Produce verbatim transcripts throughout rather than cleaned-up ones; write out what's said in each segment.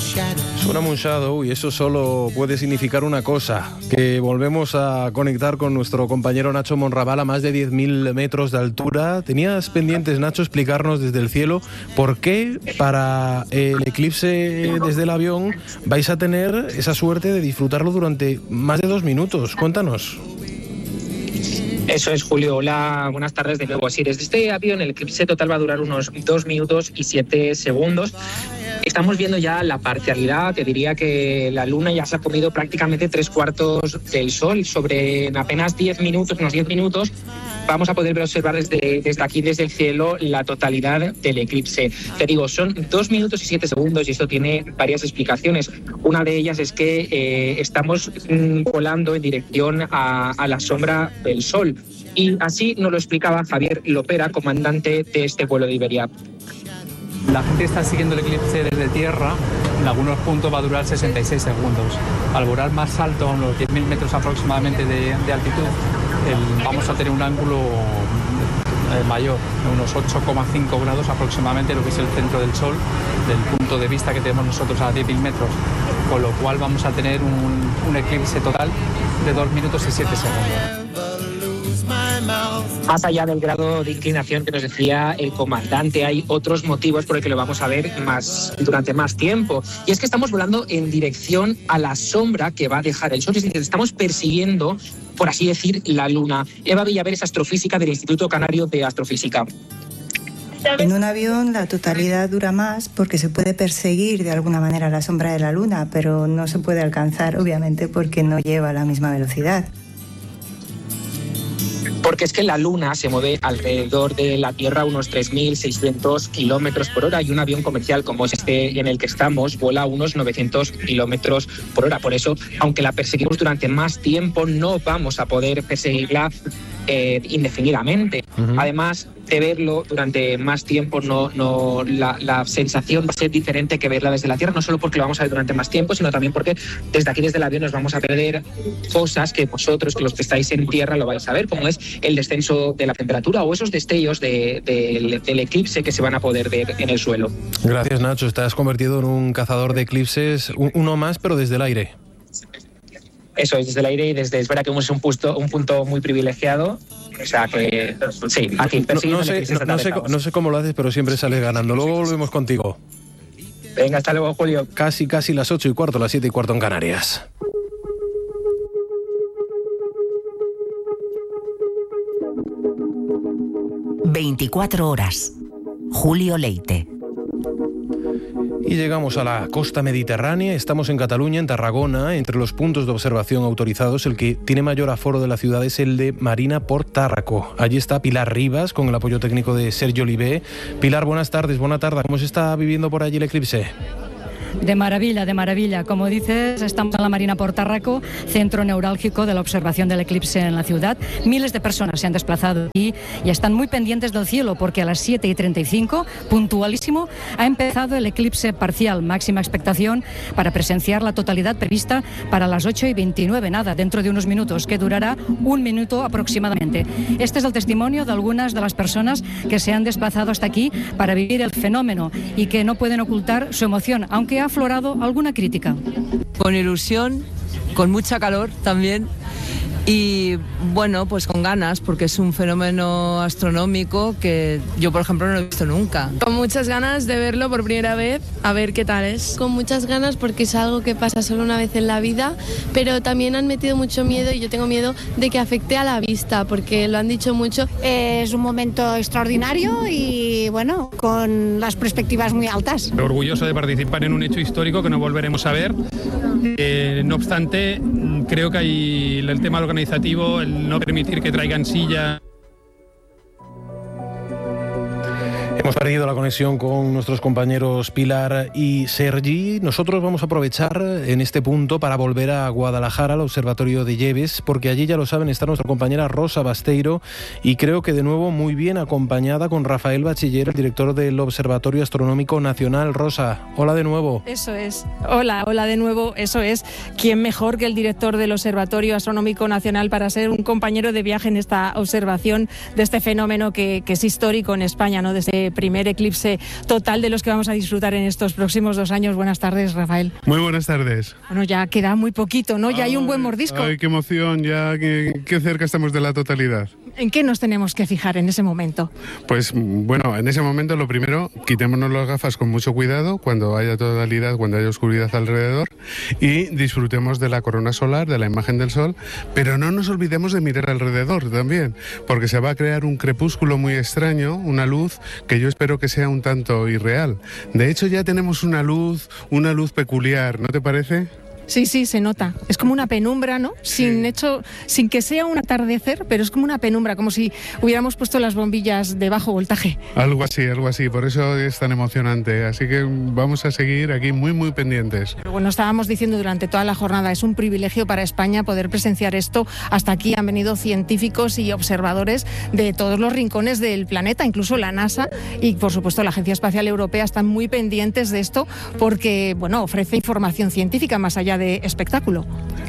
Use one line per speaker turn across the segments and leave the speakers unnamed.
Suena Moon Shadow y eso solo puede significar una cosa, que volvemos a conectar con nuestro compañero Nacho Monraval a más de diez mil metros de altura. Tenías pendientes, Nacho, explicarnos desde el cielo por qué para el eclipse desde el avión vais a tener esa suerte de disfrutarlo durante más de dos minutos. Cuéntanos.
Eso es, Julio. Hola, buenas tardes de nuevo. Sí, desde este avión el eclipse total va a durar unos dos minutos y siete segundos. Estamos viendo ya la parcialidad, te diría que la luna ya se ha comido prácticamente tres cuartos del sol. Sobre en apenas diez minutos, unos diez minutos, vamos a poder observar desde, desde aquí, desde el cielo, la totalidad del eclipse. Te digo, son dos minutos y siete segundos y esto tiene varias explicaciones. Una de ellas es que eh, estamos mm, volando en dirección a, a la sombra del sol. Y así nos lo explicaba Javier Lopera, comandante de este vuelo de Iberia.
La gente está siguiendo el eclipse desde tierra, en algunos puntos va a durar sesenta y seis segundos. Al volar más alto, a unos diez mil metros aproximadamente de, de altitud, el, vamos a tener un ángulo eh, mayor, de unos ocho coma cinco grados aproximadamente, lo que es el centro del Sol, del punto de vista que tenemos nosotros a diez mil metros, con lo cual vamos a tener un, un eclipse total de dos minutos y siete segundos.
Más allá del grado de inclinación que nos decía el comandante, hay otros motivos por el que lo vamos a ver más, durante más tiempo. Y es que estamos volando en dirección a la sombra que va a dejar el sol. Es decir, estamos persiguiendo, por así decir, la luna. Eva Villaver es astrofísica del Instituto Canario de Astrofísica.
En un avión la totalidad dura más porque se puede perseguir de alguna manera la sombra de la luna, pero no se puede alcanzar, obviamente, porque no lleva la misma velocidad.
Porque es que la Luna se mueve alrededor de la Tierra a unos tres mil seiscientos kilómetros por hora y un avión comercial como es este en el que estamos vuela a unos novecientos kilómetros por hora. Por eso, aunque la perseguimos durante más tiempo, no vamos a poder perseguirla eh, indefinidamente. Uh-huh. Además de verlo durante más tiempo, no, no, la, la sensación va a ser diferente que verla desde la Tierra, no solo porque lo vamos a ver durante más tiempo, sino también porque desde aquí, desde el avión, nos vamos a perder cosas que vosotros, que los que estáis en tierra, lo vais a ver, como es el descenso de la temperatura o esos destellos de, de, del eclipse que se van a poder ver en el suelo.
Gracias, Nacho. Estás convertido en un cazador de eclipses, uno más, pero desde el aire.
Eso es, desde el aire y desde... Es verdad que es un punto, un punto muy privilegiado. O sea que... Sí, aquí
no, no, sé, no, no, sé, no sé cómo lo haces, pero siempre sales ganando. Luego volvemos contigo.
Venga, hasta luego, Julio.
Casi, casi las ocho y cuarto, las siete y cuarto en Canarias.
veinticuatro horas. Julio Leite.
Y llegamos a la costa mediterránea, estamos en Cataluña, en Tarragona. Entre los puntos de observación autorizados, el que tiene mayor aforo de la ciudad es el de Marina Port Tárraco. Allí está Pilar Rivas, con el apoyo técnico de Sergio Olivé. Pilar, buenas tardes, buena tarde. ¿Cómo se está viviendo por allí el eclipse?
De maravilla, de maravilla. Como dices, estamos en la Marina Port Tárraco, centro neurálgico de la observación del eclipse en la ciudad. Miles de personas se han desplazado aquí y están muy pendientes del cielo porque a las siete y treinta y cinco, puntualísimo, ha empezado el eclipse parcial. Máxima expectación para presenciar la totalidad prevista para las ocho y veintinueve, nada, dentro de unos minutos, que durará un minuto aproximadamente. Este es el testimonio de algunas de las personas que se han desplazado hasta aquí para vivir el fenómeno y que no pueden ocultar su emoción, aunque ha aflorado alguna crítica.
Con ilusión, con mucha calor también y bueno, pues con ganas porque es un fenómeno astronómico que yo, por ejemplo, no he visto nunca.
Con muchas ganas de verlo por primera vez, a ver qué tal es.
Con muchas ganas porque es algo que pasa solo una vez en la vida, pero también han metido mucho miedo y yo tengo miedo de que afecte a la vista porque lo han dicho mucho.
Es un momento extraordinario y bueno, con las perspectivas muy altas.
Orgulloso de participar en un hecho histórico que no volveremos a ver. Eh, no obstante, creo que hay el tema organizativo, el no permitir que traigan sillas.
Hemos perdido la conexión con nuestros compañeros Pilar y Sergi. Nosotros vamos a aprovechar en este punto para volver a Guadalajara, al Observatorio de Lleves, porque allí, ya lo saben, está nuestra compañera Rosa Basteiro y creo que de nuevo muy bien acompañada con Rafael Bachiller, el director del Observatorio Astronómico Nacional. Rosa, hola de nuevo.
Eso es. Hola, hola de nuevo, eso es. ¿Quién mejor que el director del Observatorio Astronómico Nacional para ser un compañero de viaje en esta observación de este fenómeno que, que es histórico en España, ¿no? Desde ese primer eclipse total de los que vamos a disfrutar en estos próximos dos años. Buenas tardes, Rafael.
Muy buenas tardes.
Bueno, ya queda muy poquito, ¿no? Ya
ay,
hay un buen mordisco.
Ay, qué emoción, ya qué, qué cerca estamos de la totalidad.
¿En qué nos tenemos que fijar en ese momento?
Pues bueno, en ese momento lo primero, quitémonos las gafas con mucho cuidado cuando haya totalidad, cuando haya oscuridad alrededor, y disfrutemos de la corona solar, de la imagen del sol, pero no nos olvidemos de mirar alrededor también, porque se va a crear un crepúsculo muy extraño, una luz que yo espero que sea un tanto irreal. De hecho ya tenemos una luz, una luz peculiar, ¿no te parece?
Sí, sí, se nota. Es como una penumbra, ¿no? Sin hecho, sin que sea un atardecer, pero es como una penumbra, como si hubiéramos puesto las bombillas de bajo voltaje.
Algo así, algo así. Por eso es tan emocionante. Así que vamos a seguir aquí muy, muy pendientes.
Pero bueno, estábamos diciendo durante toda la jornada, es un privilegio para España poder presenciar esto. Hasta aquí han venido científicos y observadores de todos los rincones del planeta, incluso la NASA y, por supuesto, la Agencia Espacial Europea están muy pendientes de esto porque, bueno, ofrece información científica más allá de de espectáculo.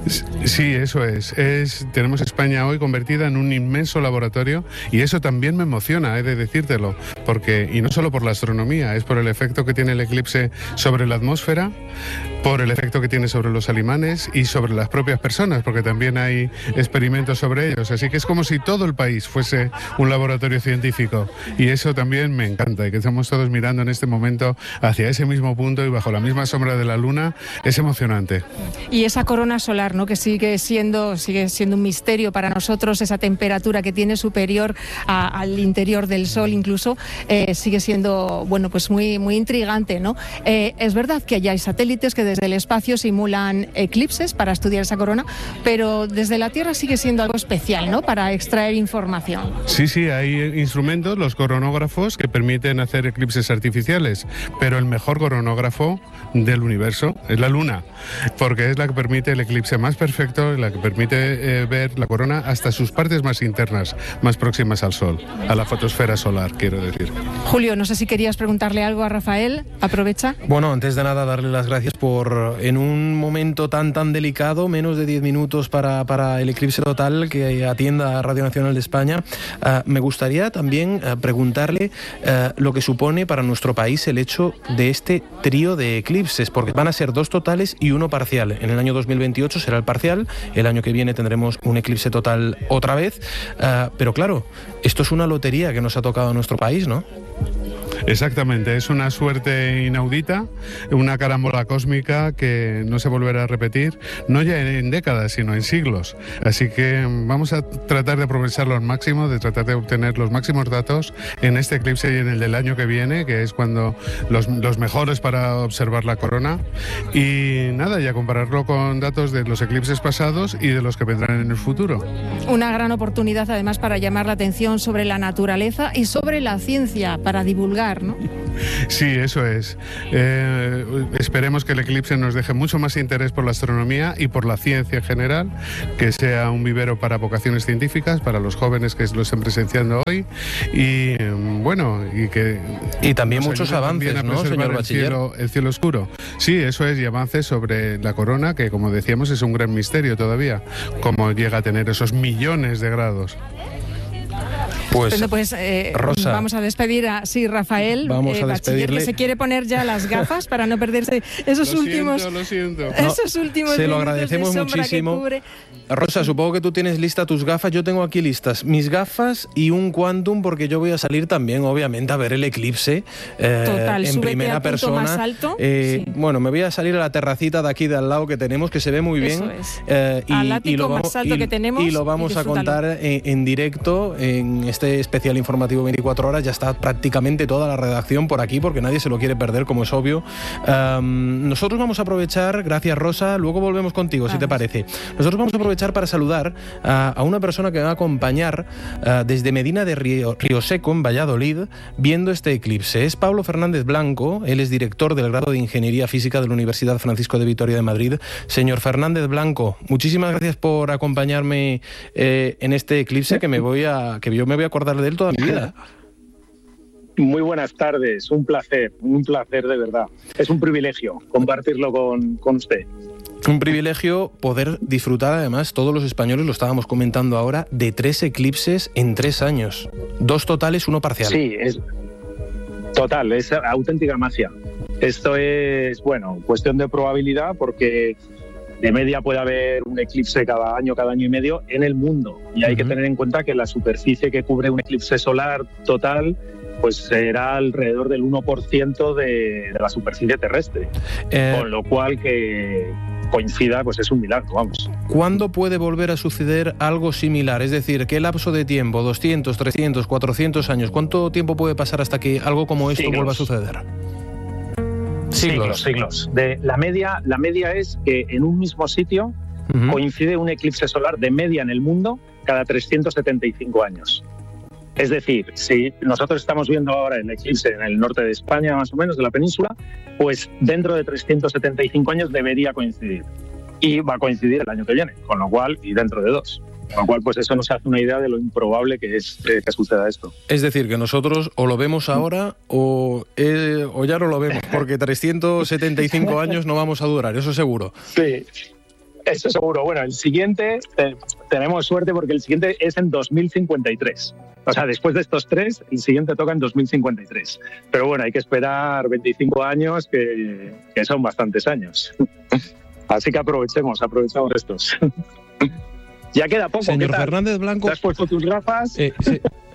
Sí, eso es. es. Tenemos España hoy convertida en un inmenso laboratorio y eso también me emociona, he de decírtelo, porque, y no solo por la astronomía, es por el efecto que tiene el eclipse sobre la atmósfera, por el efecto que tiene sobre los alimanes y sobre las propias personas, porque también hay experimentos sobre ellos. Así que es como si todo el país fuese un laboratorio científico y eso también me encanta y que estamos todos mirando en este momento hacia ese mismo punto y bajo la misma sombra de la luna es emocionante.
Y esa corona solar, ¿no? Que sigue siendo, sigue siendo un misterio para nosotros, esa temperatura que tiene superior a, al interior del Sol incluso, eh, sigue siendo, bueno, pues muy, muy intrigante, ¿no? Eh, es verdad que ya hay satélites que desde el espacio simulan eclipses para estudiar esa corona, pero desde la Tierra sigue siendo algo especial, ¿no? Para extraer información.
Sí, sí, hay instrumentos, los coronógrafos, que permiten hacer eclipses artificiales, pero el mejor coronógrafo del universo es la Luna, porque es la que permite el eclipse más perfecto, la que permite eh, ver la corona hasta sus partes más internas, más próximas al Sol, a la fotosfera solar, quiero decir.
Julio, no sé si querías preguntarle algo a Rafael, aprovecha.
Bueno, antes de nada, darle las gracias por, en un momento tan tan delicado, menos de diez minutos para, para el eclipse total que atienda a Radio Nacional de España. Uh, me gustaría también uh, preguntarle uh, lo que supone para nuestro país el hecho de este trío de eclipses, porque van a ser dos totales y uno parcial. En el año dos mil veintiocho será el parcial, el año que viene tendremos un eclipse total otra vez, uh, pero claro, esto es una lotería que nos ha tocado a nuestro país, ¿no?
Exactamente, es una suerte inaudita, una carambola cósmica que no se volverá a repetir, no ya en décadas, sino en siglos. Así que vamos a tratar de aprovecharlo al máximo, de tratar de obtener los máximos datos en este eclipse y en el del año que viene, que es cuando los, los mejores para observar la corona. Y nada, y a compararlo con datos de los eclipses pasados y de los que vendrán en el futuro.
Una gran oportunidad además para llamar la atención sobre la naturaleza y sobre la ciencia, para divulgar, ¿no?
Sí, eso es. Eh, esperemos que el eclipse nos deje mucho más interés por la astronomía y por la ciencia en general, que sea un vivero para vocaciones científicas, para los jóvenes que lo estén presenciando hoy y bueno, y que...
Y también muchos avances, ¿no, señor bachiller?
El cielo, el cielo oscuro. Sí, eso es, y avances sobre la corona, que como decíamos es un gran misterio todavía, cómo llega a tener esos millones de grados.
Pues,
bueno, pues eh,
Rosa,
vamos a despedir a sí, Rafael,
vamos
eh,
a
bachiller, que se quiere poner ya las gafas para no perderse esos
lo
últimos
siento, lo siento.
esos
no,
últimos
se lo
minutos
agradecemos
de sombra
muchísimo.
Que cubre.
Rosa, supongo que tú tienes lista tus gafas. Yo tengo aquí listas mis gafas y un Quantum, porque yo voy a salir también, obviamente, a ver el eclipse eh,
Total,
en primera
al punto
persona.
Más alto.
Eh,
sí.
Bueno, me voy a salir a la terracita de aquí de al lado que tenemos, que se ve muy bien.
Eso es.
Eh, y,
al ático
y lo vamos,
más alto
y,
que tenemos.
Y lo vamos
y
a contar en, en directo en este especial informativo veinticuatro horas. Ya está prácticamente toda la redacción por aquí, porque nadie se lo quiere perder, como es obvio. Um, nosotros vamos a aprovechar, gracias Rosa, luego volvemos contigo, vamos. Si te parece. Nosotros vamos a aprovechar para saludar a, a una persona que me va a acompañar uh, desde Medina de Río, Río Seco, en Valladolid, viendo este eclipse. Es Pablo Fernández Blanco, él es director del grado de Ingeniería Física de la Universidad Francisco de Vitoria de Madrid. Señor Fernández Blanco, muchísimas gracias por acompañarme eh, en este eclipse que me voy a, que yo me voy a acordar de él toda mi vida.
Muy buenas tardes, un placer, un placer de verdad. Es un privilegio compartirlo con, con usted.
Un privilegio poder disfrutar, además, todos los españoles, lo estábamos comentando ahora, de tres eclipses en tres años. Dos totales, uno parcial.
Sí, es, Total, es auténtica magia. Esto es, bueno, cuestión de probabilidad porque de media puede haber un eclipse cada año, cada año y medio en el mundo. Y hay uh-huh. que tener en cuenta que la superficie que cubre un eclipse solar total pues será alrededor del uno por ciento de, de la superficie terrestre. Eh... Con lo cual que coincida, pues es un milagro, vamos.
¿Cuándo puede volver a suceder algo similar? Es decir, ¿qué lapso de tiempo? ¿doscientos, trescientos, cuatrocientos años? ¿Cuánto tiempo puede pasar hasta que algo como esto siglos. vuelva a suceder?
Siglos, siglos. siglos. De, la, media, la media es que en un mismo sitio uh-huh. coincide un eclipse solar de media en el mundo cada trescientos setenta y cinco años. Es decir, si nosotros estamos viendo ahora el eclipse en el norte de España, más o menos, de la península, pues dentro de trescientos setenta y cinco años debería coincidir. Y va a coincidir el año que viene, con lo cual, y dentro de dos. Con lo cual, pues eso nos hace una idea de lo improbable que es eh, que suceda esto.
Es decir, que nosotros o lo vemos ahora o, eh, o ya no lo vemos, porque trescientos setenta y cinco años no vamos a durar, eso seguro.
Sí. Eso seguro. Bueno, el siguiente, eh, tenemos suerte porque el siguiente es en dos mil cincuenta y tres. O sea, después de estos tres, el siguiente toca en dos mil cincuenta y tres. Pero bueno, hay que esperar veinticinco años, que, que son bastantes años. Así que aprovechemos, aprovechemos estos. Ya queda poco.
Señor Fernández Blanco,
¿te has puesto tus gafas?
Eh, sí.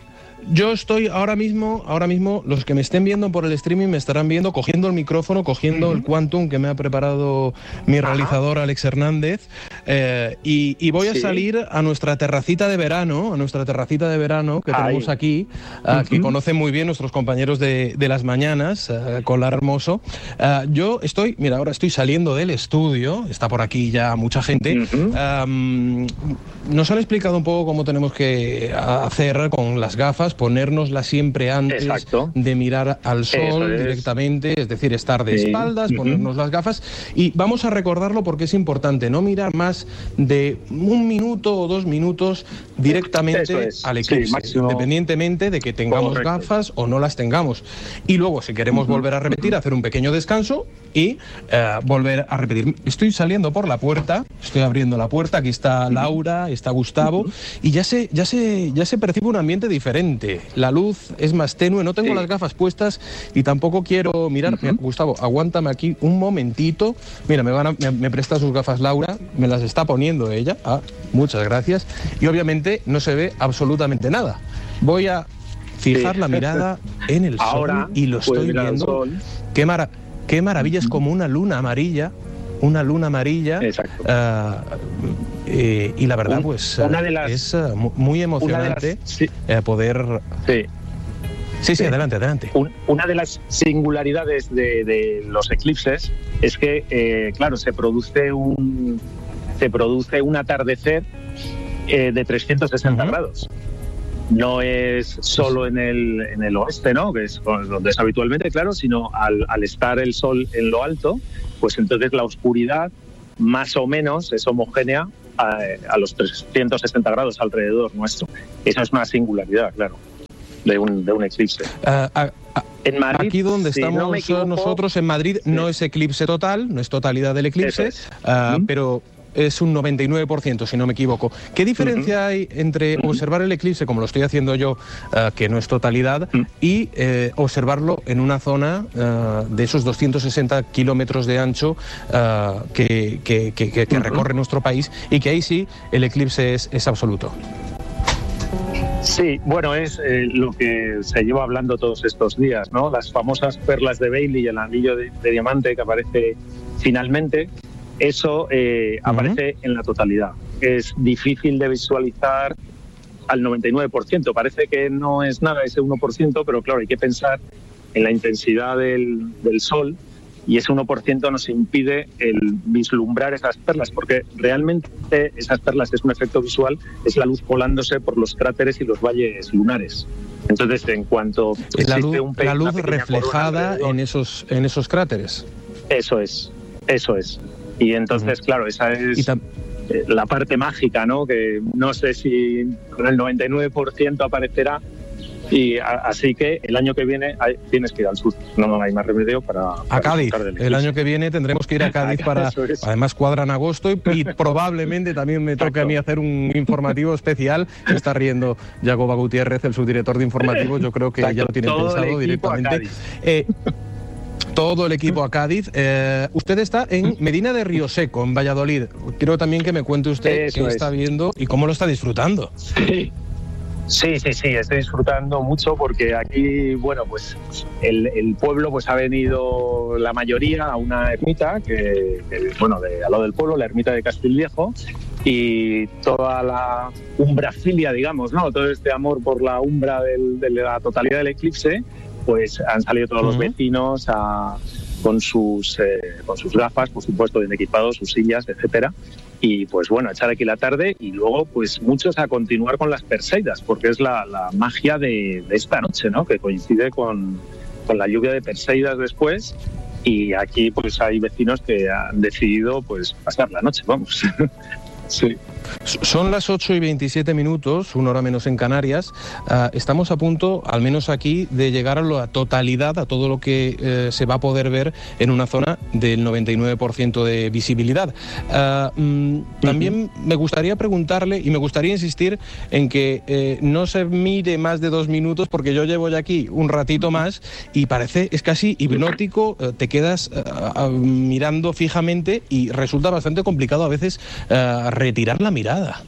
Yo estoy ahora mismo, ahora mismo, los que me estén viendo por el streaming me estarán viendo cogiendo el micrófono, cogiendo uh-huh. el Quantum que me ha preparado mi realizador Alex Hernández eh, y, y voy a sí. salir a nuestra terracita de verano, a nuestra terracita de verano que Ay. tenemos aquí, uh, uh-huh. que conocen muy bien nuestros compañeros de, de las mañanas, uh, Colar Hermoso. Uh, yo estoy, mira, ahora estoy saliendo del estudio, está por aquí ya mucha gente. Uh-huh. Um, nos han explicado un poco cómo tenemos que hacer con las gafas, ponérnosla siempre antes Exacto. de mirar al sol es. directamente, es decir, estar de sí. espaldas, uh-huh. ponernos las gafas, y vamos a recordarlo porque es importante, no mirar más de un minuto o dos minutos directamente es. al eclipse, sí, independientemente de que tengamos Correcto. gafas o no las tengamos. Y luego, si queremos uh-huh. volver a repetir, hacer un pequeño descanso y uh, volver a repetir. Estoy saliendo por la puerta, estoy abriendo la puerta, aquí está Laura, está Gustavo, uh-huh. y ya se, ya se, ya se percibe un ambiente diferente. La luz es más tenue, no tengo sí. las gafas puestas y tampoco quiero mirar. Uh-huh. Mira, Gustavo, aguántame aquí un momentito. Mira, me, van a, me, me presta sus gafas Laura, me las está poniendo ella. Ah, muchas gracias. Y obviamente no se ve absolutamente nada. Voy a fijar sí. la mirada en el
Ahora,
sol y lo estoy viendo. Qué, mara qué maravilla, uh-huh. es como una luna amarilla. Una luna amarilla. Exacto. Uh, eh, y la verdad, pues una de las, es uh, muy emocionante las, sí. eh, poder.
Sí.
Sí, sí, adelante, adelante.
Un, una de las singularidades de, de los eclipses es que, eh, claro, se produce un se produce un atardecer eh, de trescientos sesenta uh-huh. grados. No es solo en el, en el oeste, ¿no? Que es donde es habitualmente, claro, sino al, al estar el sol en lo alto, pues entonces la oscuridad más o menos es homogénea a, a los trescientos sesenta grados alrededor nuestro. Esa es una singularidad, claro, de un, de un eclipse.
Uh, uh, uh, en Madrid, aquí donde si estamos no equivoco, nosotros, en Madrid, sí. no es eclipse total, no es totalidad del eclipse, es. uh, ¿Mm? pero es un noventa y nueve por ciento, si no me equivoco. ¿Qué diferencia uh-huh. hay entre uh-huh. observar el eclipse, como lo estoy haciendo yo, uh, que no es totalidad, uh-huh. y eh, observarlo en una zona uh, de esos doscientos sesenta kilómetros de ancho uh, que, que, que, que, que uh-huh. recorre nuestro país, y que ahí sí el eclipse es, es absoluto?
Sí, bueno, es eh, lo que se lleva hablando todos estos días, ¿no? Las famosas perlas de Bailey y el anillo de, de diamante que aparece finalmente. Eso eh, uh-huh. aparece en la totalidad. Es difícil de visualizar al noventa y nueve por ciento. Parece que no es nada ese uno por ciento, pero claro, hay que pensar en la intensidad del, del sol, y ese uno por ciento nos impide el vislumbrar esas perlas, porque realmente esas perlas es un efecto visual, es la luz colándose por los cráteres y los valles lunares. Entonces, en cuanto
la luz, un la luz reflejada en esos, en esos cráteres.
Eso es, eso es. Y entonces, uh-huh. claro, esa es la parte mágica, ¿no? Que no sé si con el noventa y nueve por ciento aparecerá Y a, así que el año que viene hay, tienes que ir al sur, no hay más remedio para... para
a Cádiz, el año que viene tendremos que ir a Cádiz para... Además cuadra en agosto y, y probablemente también me toque a mí hacer un informativo especial. Se está riendo Yagoba Gutiérrez, el subdirector de informativos, yo creo que Exacto. ya lo tienen Todo pensado directamente. Eh, todo el equipo a Cádiz. Eh, usted está en Medina de Rioseco, en Valladolid. Quiero también que me cuente usted Eso qué es. está viendo y cómo lo está disfrutando.
Sí. Sí, sí, sí, estoy disfrutando mucho porque aquí, bueno, pues el, el pueblo pues ha venido la mayoría a una ermita, que, que bueno, de, al lado del pueblo, la ermita de Castilviejo, y toda la umbrafilia, digamos, ¿no? Todo este amor por la umbra del, de la totalidad del eclipse, pues han salido todos uh-huh. los vecinos a, con, sus, eh, con sus gafas, por supuesto, bien equipados, sus sillas, etcétera. Y pues bueno, echar aquí la tarde y luego pues muchos a continuar con las Perseidas, porque es la, la magia de, de esta noche, ¿no? Que coincide con, con la lluvia de Perseidas después, y aquí pues hay vecinos que han decidido pues pasar la noche, vamos. Sí.
Son las ocho y veintisiete minutos, una hora menos en Canarias. Uh, estamos a punto, al menos aquí, de llegar a la totalidad, a todo lo que eh, se va a poder ver en una zona del noventa y nueve por ciento de visibilidad. Uh, mm, también uh-huh. me gustaría preguntarle y me gustaría insistir en que eh, no se mire más de dos minutos, porque yo llevo ya aquí un ratito más y parece, es casi hipnótico, uh, te quedas uh, uh, mirando fijamente y resulta bastante complicado a veces uh, retirar la mirada.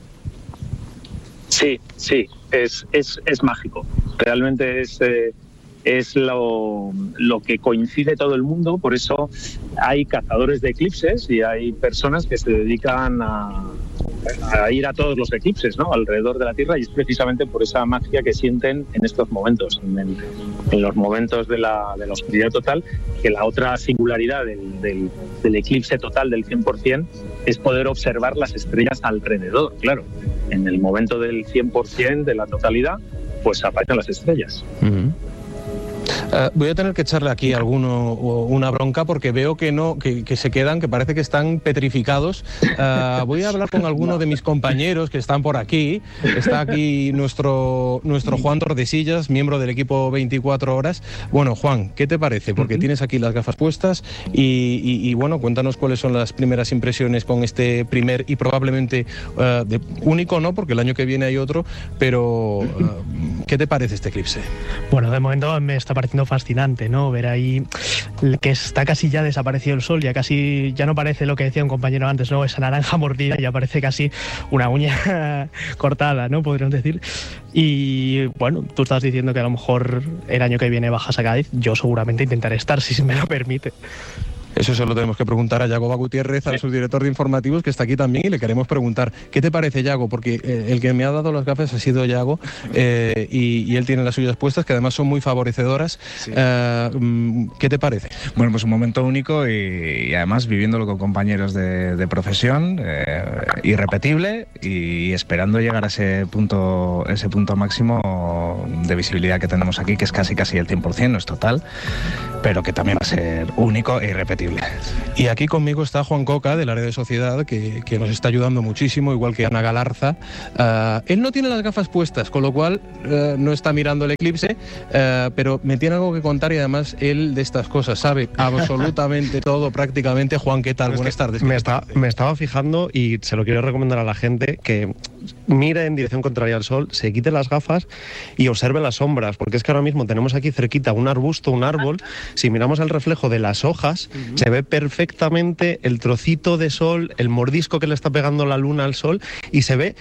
Sí, sí, es, es, es mágico. Realmente es, eh, es lo, lo que coincide todo el mundo. Por eso hay cazadores de eclipses y hay personas que se dedican a, a ir a todos los eclipses, ¿no? Alrededor de la Tierra, y es precisamente por esa magia que sienten en estos momentos, en, en los momentos de la, de la oscuridad total, que la otra singularidad del, del, del eclipse total del cien por ciento es poder observar las estrellas alrededor, claro. En el momento del cien por ciento de la totalidad, pues aparecen las estrellas.
Uh-huh. Uh, voy a tener que echarle aquí alguno una bronca porque veo que no, que, que se quedan, que parece que están petrificados. Uh, voy a hablar con alguno de mis compañeros que están por aquí. Está aquí nuestro, nuestro Juan Tordesillas, miembro del equipo veinticuatro horas. Bueno, Juan, ¿qué te parece? Porque uh-huh. tienes aquí las gafas puestas y, y, y bueno, cuéntanos cuáles son las primeras impresiones con este primer y probablemente uh, de, único, ¿no? Porque el año que viene hay otro, pero uh, ¿qué te parece este eclipse?
Bueno, de momento me está pareciendo fascinante, ¿no? Ver ahí que está casi ya desaparecido el sol, ya casi ya no parece lo que decía un compañero antes, ¿no? Esa naranja mordida, ya parece casi una uña cortada, ¿no? Podríamos decir. Y bueno, tú estás diciendo que a lo mejor el año que viene bajas a Cádiz. Yo seguramente intentaré estar, si se me lo permite.
Eso se lo tenemos que preguntar a Yagoba Gutiérrez, al subdirector de informativos, que está aquí también, y le queremos preguntar, ¿qué te parece, Yago? Porque eh, el que me ha dado las gafas ha sido Yago, eh, y, y él tiene las suyas puestas, que además son muy favorecedoras. Sí. Eh, ¿Qué te parece?
Bueno, pues un momento único y, y además viviéndolo con compañeros de, de profesión, eh, irrepetible, y esperando llegar a ese punto, ese punto máximo de visibilidad que tenemos aquí, que es casi casi el cien por ciento, no es total, pero que también va a ser único e irrepetible.
Y aquí conmigo está Juan Coca, del área de sociedad, que, que nos está ayudando muchísimo, igual que Ana Galarza. Uh, él no tiene las gafas puestas, con lo cual uh, no está mirando el eclipse, uh, pero me tiene algo que contar, y además él de estas cosas sabe absolutamente todo, prácticamente. Juan, ¿qué tal? Buenas tardes.
Me, está, me estaba fijando, y se lo quiero recomendar a la gente, que mire en dirección contraria al sol, se quite las gafas y observe las sombras, porque es que ahora mismo tenemos aquí cerquita un arbusto, un árbol. Si miramos el reflejo de las hojas, uh-huh. se ve perfectamente el trocito de sol, el mordisco que le está pegando la luna al sol, y se ve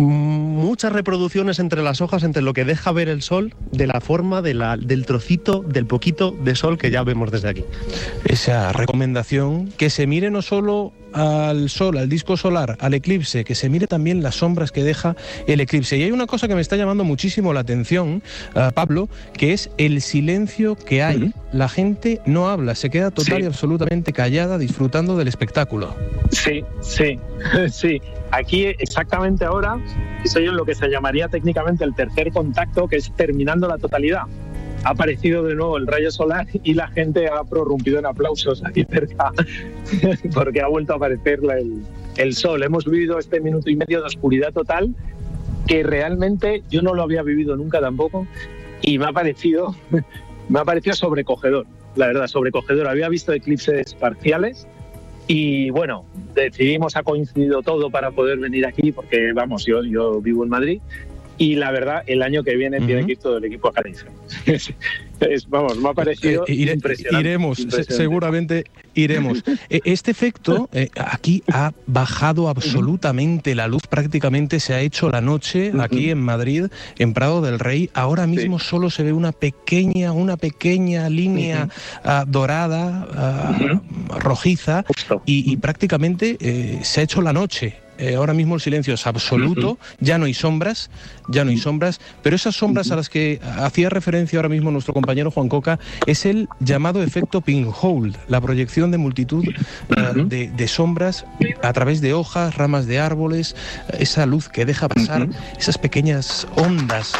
muchas reproducciones entre las hojas, entre lo que deja ver el sol, de la forma de la, del trocito, del poquito de sol que ya vemos desde aquí.
Esa recomendación, que se mire no solo al sol, al disco solar, al eclipse, que se mire también las sombras que deja el eclipse. Y hay una cosa que me está llamando muchísimo la atención, uh, Pablo, que es el silencio que hay. Uh-huh. La gente no habla, se queda total sí. y absolutamente callada, disfrutando del espectáculo.
Sí, sí, sí. Aquí exactamente ahora estoy en lo que se llamaría técnicamente el tercer contacto, que es terminando la totalidad. Ha aparecido de nuevo el rayo solar y la gente ha prorrumpido en aplausos aquí cerca porque ha vuelto a aparecer la, el, el sol. Hemos vivido este minuto y medio de oscuridad total, que realmente yo no lo había vivido nunca tampoco, y me ha parecido, me ha parecido sobrecogedor, la verdad, sobrecogedor. Había visto eclipses parciales y bueno, decidimos, ha coincidido todo para poder venir aquí porque, vamos, yo, yo vivo en Madrid y la verdad, el año que viene uh-huh. tiene que ir todo el equipo a Cádiz. Es, vamos, me ha parecido eh, ire, impresionante.
Iremos,
impresionante.
seguramente iremos. Este efecto, eh, aquí ha bajado absolutamente la luz, prácticamente se ha hecho la noche uh-huh. aquí en Madrid, en Prado del Rey. Ahora mismo sí. solo se ve una pequeña, una pequeña línea uh-huh. uh, dorada, uh, uh-huh. rojiza, y, y prácticamente eh, se ha hecho la noche. Eh, ahora mismo el silencio es absoluto, ya no hay sombras, ya no hay sombras, pero esas sombras a las que hacía referencia ahora mismo nuestro compañero Juan Coca es el llamado efecto pinhole, la proyección de multitud uh, de, de sombras a través de hojas, ramas de árboles, esa luz que deja pasar, esas pequeñas ondas.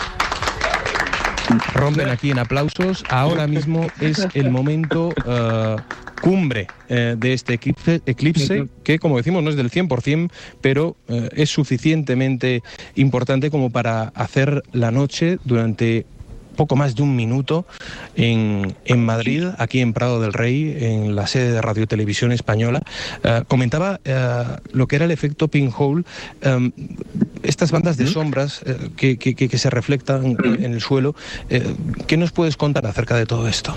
Rompen aquí en aplausos. Ahora mismo es el momento uh, cumbre eh, de este eclipse, eclipse que, como decimos, no es del cien por ciento, pero eh, es suficientemente importante como para hacer la noche durante poco más de un minuto en, en Madrid, aquí en Prado del Rey, en la sede de Radio Televisión Española. Uh, comentaba uh, lo que era el efecto pinhole, um, estas bandas de sombras uh, que, que, que se reflectan en el suelo. Uh, ¿Qué nos puedes contar acerca de todo esto?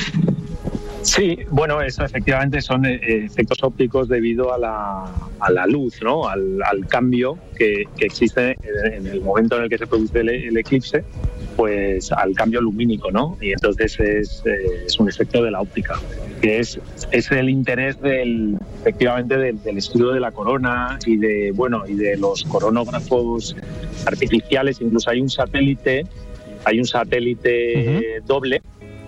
Sí, bueno, eso efectivamente son eh, efectos ópticos debido a la, a la luz, ¿no? Al, al cambio que, que existe en, en el momento en el que se produce el, el eclipse, pues al cambio lumínico, ¿no? Y entonces es, eh, es un efecto de la óptica, que es, es el interés del, efectivamente del, del estudio de la corona y de, bueno, y de los coronógrafos artificiales. Incluso hay un satélite, hay un satélite uh-huh. doble,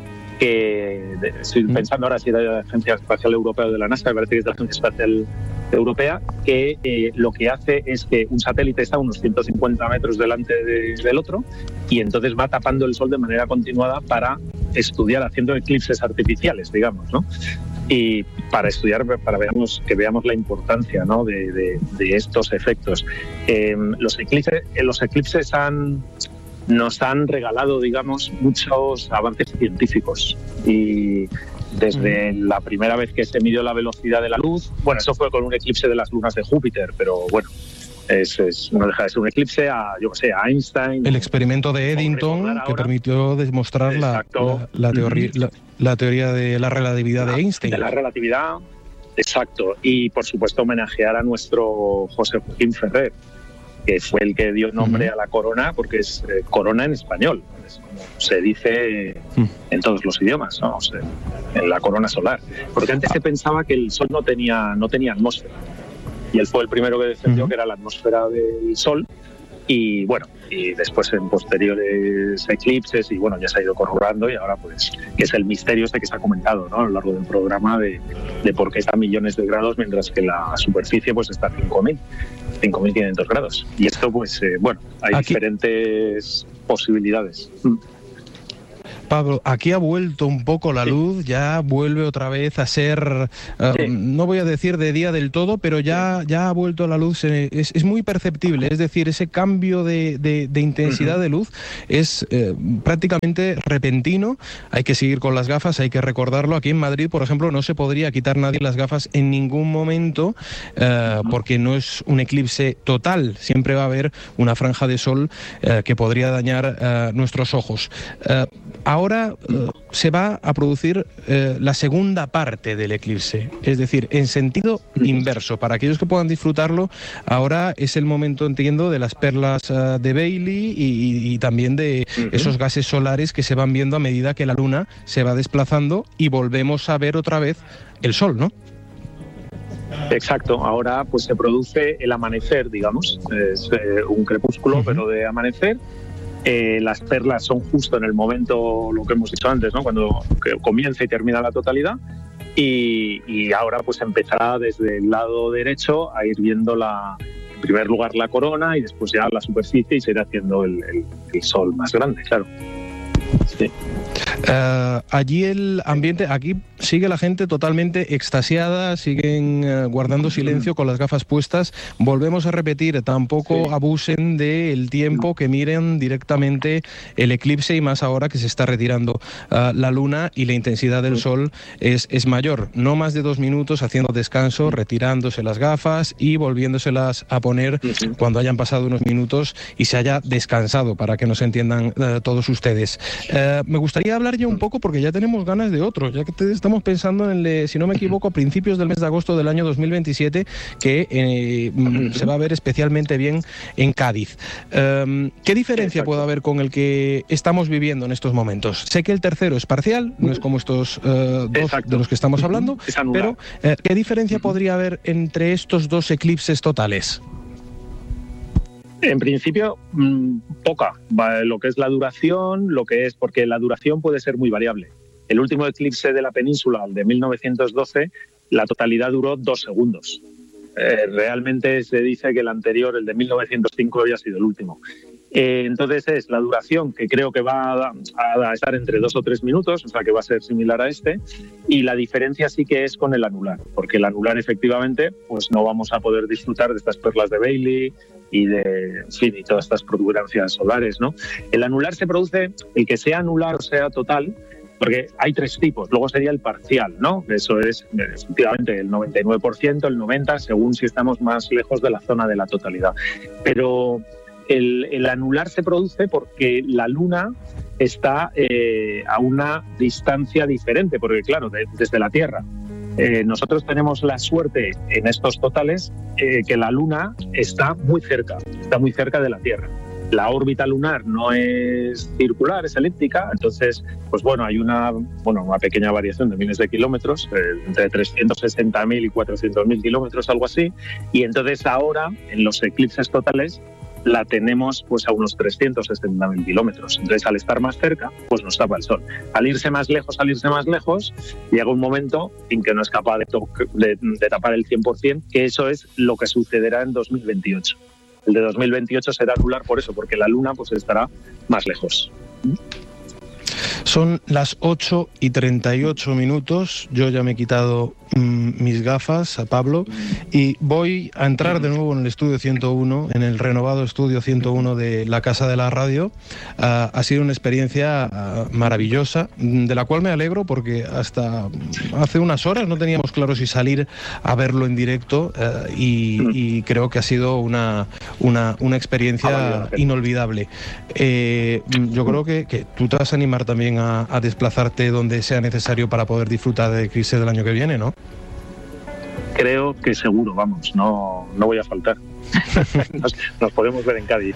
que estoy pensando ahora si era de la Agencia Espacial Europea o de la NASA, me parece que es de la Agencia Espacial Europea, que eh, lo que hace es que un satélite está a unos ciento cincuenta metros delante de, del otro y entonces va tapando el Sol de manera continuada para estudiar, haciendo eclipses artificiales, digamos, ¿no? Y para estudiar, para veamos, que veamos la importancia, ¿no? de, de, de estos efectos. Eh, los eclipses, los eclipses han... nos han regalado, digamos, muchos avances científicos y desde mm. la primera vez que se midió la velocidad de la luz, bueno, eso fue con un eclipse de las lunas de Júpiter, pero bueno, es, es, no deja de ser un eclipse a, yo qué sé, a Einstein.
El experimento de Eddington que permitió demostrar la, la, la, teoría, mm. la, la teoría de la relatividad
la,
de Einstein.
De la relatividad, exacto, y por supuesto homenajear a nuestro José Joaquín Ferrer, que fue el que dio nombre uh-huh. a la corona, porque es eh, corona en español, es como se dice uh-huh. en todos los idiomas, ¿no? O sea, en la corona solar. Porque antes se pensaba que el Sol no tenía, no tenía atmósfera, y él fue el primero que defendió uh-huh. que era la atmósfera del Sol, y bueno, y después en posteriores eclipses, y bueno, ya se ha ido corroborando, y ahora pues, que es el misterio este que se ha comentado, ¿no? A lo largo del programa de, de por qué está a millones de grados, mientras que la superficie pues está a cinco mil. cinco mil quinientos grados. Y esto, pues, eh, bueno, hay aquí diferentes posibilidades.
Pablo, aquí ha vuelto un poco la sí. luz, ya vuelve otra vez a ser, uh, sí. no voy a decir de día del todo, pero ya, sí. ya ha vuelto la luz, eh, es, es muy perceptible, es decir, ese cambio de, de, de intensidad uh-huh. de luz es eh, prácticamente repentino. Hay que seguir con las gafas, hay que recordarlo. Aquí en Madrid, por ejemplo, no se podría quitar nadie las gafas en ningún momento, eh, uh-huh. porque no es un eclipse total, siempre va a haber una franja de sol eh, que podría dañar eh, nuestros ojos. Eh, Ahora uh, se va a producir uh, la segunda parte del eclipse, es decir, en sentido inverso. Para aquellos que puedan disfrutarlo, ahora es el momento, entiendo, de las perlas uh, de Bailey y, y, y también de uh-huh. esos gases solares que se van viendo a medida que la Luna se va desplazando y volvemos a ver otra vez el Sol, ¿no?
Exacto, ahora pues se produce el amanecer, digamos, es eh, un crepúsculo, uh-huh. pero de amanecer. Eh, las perlas son justo en el momento, lo que hemos dicho antes, ¿no? Cuando comienza y termina la totalidad, y, y ahora pues empezará desde el lado derecho a ir viendo la, en primer lugar la corona y después ya la superficie, y se irá haciendo el, el, el sol más grande, claro. Sí.
Uh, allí el ambiente, aquí sigue la gente totalmente extasiada, siguen uh, guardando silencio con las gafas puestas. Volvemos a repetir, tampoco sí. abusen del tiempo, que miren directamente el eclipse, y más ahora que se está retirando uh, la luna y la intensidad del sol es, es mayor. No más de dos minutos haciendo descanso, retirándose las gafas y volviéndoselas a poner cuando hayan pasado unos minutos y se haya descansado, para que nos entiendan uh, todos ustedes. Uh, me gustaría hablar ya un poco, porque ya tenemos ganas de otro, ya que te, estamos pensando en, el, si no me equivoco, a principios del mes de agosto del año dos mil veintisiete, que eh, se va a ver especialmente bien en Cádiz. Um, ¿Qué diferencia Exacto. puede haber con el que estamos viviendo en estos momentos? Sé que el tercero es parcial, no es como estos uh, dos Exacto. de los que estamos hablando, pero uh, ¿qué diferencia podría haber entre estos dos eclipses totales?
En principio, mmm, poca. Lo que es la duración, lo que es, porque la duración puede ser muy variable. El último eclipse de la península, el de mil novecientos doce, la totalidad duró dos segundos. Eh, realmente se dice que el anterior, el de mil novecientos cinco, había sido el último. Eh, entonces es la duración, que creo que va a, a estar entre dos o tres minutos, o sea que va a ser similar a este, y la diferencia sí que es con el anular, porque el anular efectivamente pues no vamos a poder disfrutar de estas perlas de Bailey y de, en fin, y todas estas protuberancias solares, ¿no? El anular se produce, el que sea anular o sea total, porque hay tres tipos. Luego sería el parcial, ¿no? Eso es efectivamente el noventa y nueve por ciento, el noventa por ciento, según si estamos más lejos de la zona de la totalidad. Pero el, el anular se produce porque la luna está eh, a una distancia diferente, porque claro, de, desde la Tierra. Eh, nosotros tenemos la suerte en estos totales eh, que la luna está muy cerca, está muy cerca de la Tierra. La órbita lunar no es circular, es elíptica, entonces, pues bueno, hay una, bueno, una pequeña variación de miles de kilómetros, eh, entre trescientos sesenta mil y cuatrocientos mil kilómetros, algo así, y entonces ahora, en los eclipses totales, la tenemos pues a unos trescientos sesenta mil kilómetros. Entonces, al estar más cerca, pues nos tapa el sol. Al irse más lejos, al irse más lejos, llega un momento en que no es capaz de, de, de tapar el cien por ciento, que eso es lo que sucederá en dos mil veintiocho. El de dos mil veintiocho será anular por eso, porque la luna pues estará más lejos.
Son las ocho y treinta y ocho minutos. Yo ya me he quitado mmm, mis gafas, a Pablo, y voy a entrar de nuevo en el estudio ciento uno, en el renovado estudio ciento uno de la Casa de la Radio. Uh, ha sido una experiencia uh, maravillosa, de la cual me alegro, porque hasta hace unas horas no teníamos claro si salir a verlo en directo, uh, y, y creo que ha sido una, una, una experiencia inolvidable. Eh, yo creo que, que tú te vas a animar también a, a desplazarte donde sea necesario para poder disfrutar de eclipse del año que viene, ¿no?
Creo que seguro, vamos, no, no voy a faltar. nos, nos podemos ver en Cádiz.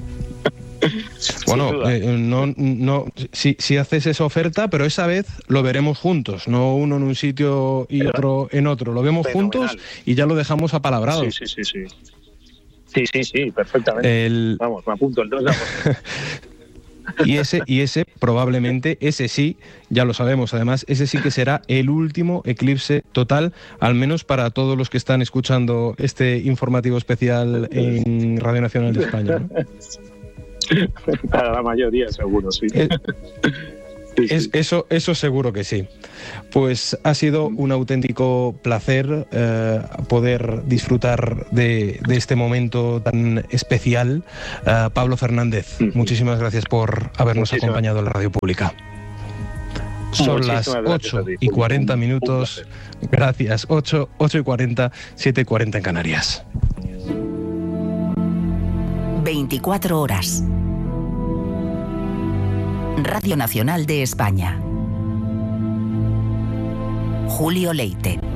Bueno, eh, no, no, si, si haces esa oferta, pero esa vez lo veremos juntos, no uno en un sitio y pero, otro en otro. Lo vemos fenomenal. Juntos y ya lo dejamos apalabrado.
Sí, sí, sí, sí. Sí, sí, sí, perfectamente. El... Vamos, me apunto el dos de agosto.
Y ese, y ese probablemente, ese sí, ya lo sabemos, además, ese sí que será el último eclipse total, al menos para todos los que están escuchando este informativo especial en Radio Nacional de España, ¿no?
Para la mayoría, seguro, sí.
Es, es, eso, eso seguro que sí. Pues ha sido un auténtico placer eh, poder disfrutar de, de este momento tan especial. Uh, Pablo Fernández, uh-huh. muchísimas gracias por habernos muchísimas. acompañado en la radio pública. Son muchísimas las ocho y cuarenta minutos. Gracias. ocho, ocho y cuarenta, siete y cuarenta en Canarias.
veinticuatro horas. Radio Nacional de España. Julio Leite.